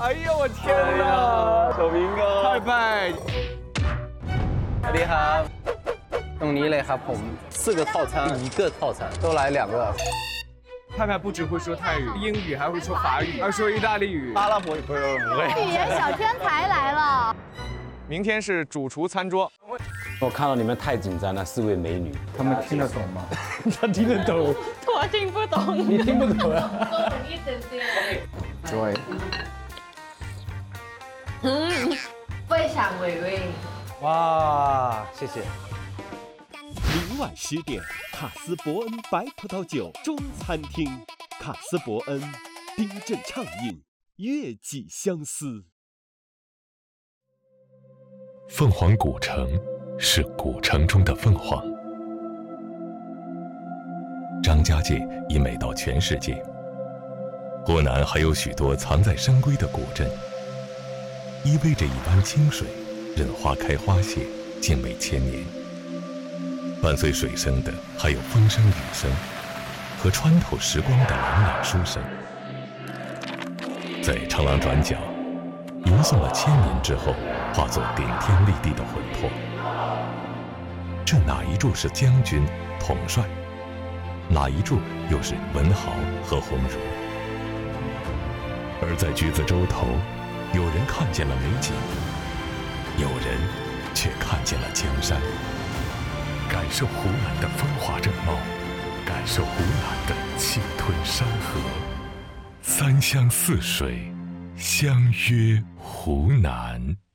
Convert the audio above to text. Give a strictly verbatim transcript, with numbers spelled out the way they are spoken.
哎呦我天哪！ 小明哥， 拜拜。 สวัสดีครับตรงนี้เลยครับผม四个套餐，一个套餐， 都来两个。 派派不只会说泰语、英语，还会说法语，还说意大利语。 阿拉伯语不是不会。 语言小天才来了。 明天是主厨餐桌。 我看到你们太紧张了，四位美女， 他们听得懂吗？ 他听得懂， 我听不懂。 你听不懂啊？ 多懂一点点。 Joy， 嗯，非常美味。 哇，谢谢。 明晚十点，卡斯伯恩白葡萄酒中餐厅，卡斯伯恩冰镇畅饮，月季相思。 凤凰古城是古城中的凤凰，张家界已美到全世界。湖南还有许多藏在山闺的古镇，依偎着一湾清水，任花开花谢，静美千年。伴随水声的还有风声雨声，和穿透时光的朗朗书声。在长廊转角，吟诵了千年之后，化作顶天立地的魂魄。这哪一柱是将军统帅，哪一柱又是文豪和鸿儒？而在橘子洲头，有人看见了美景，有人却看见了江山。感受湖南的风华正茂，感受湖南的气吞山河，三湘四水，相约湖南。